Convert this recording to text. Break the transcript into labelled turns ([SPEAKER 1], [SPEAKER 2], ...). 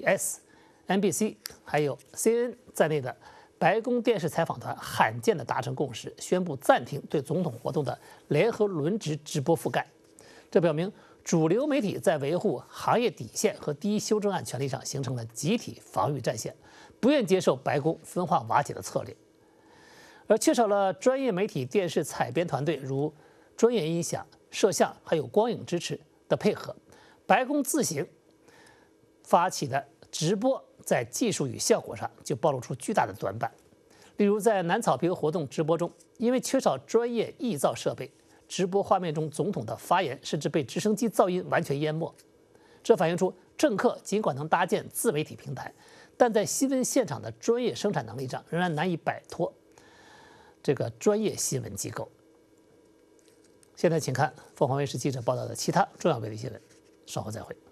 [SPEAKER 1] CBS、NBC 还有 CNN 在内的白宫电视采访团罕见地达成共识，宣布暂停对总统活动的联合轮值直播覆盖。这表明主流媒体在维护行业底线和第一修正案权利上形成了集体防御战线，不愿接受白宫分化瓦解的策略。而缺少了专业媒体电视采编团队如专业音响、摄像还有光影支持的配合，白宫自行发起的直播在技术与效果上就暴露出巨大的短板。例如，在南草坪活动直播中，因为缺少专业臆造设备，直播画面中总统的发言甚至被直升机噪音完全淹没。这反映出政客尽管能搭建自媒体平台，但在新闻现场的专业生产能力上仍然难以摆脱这个专业新闻机构。现在请看凤凰卫视记者报道的其他重要媒体新闻，稍后再会。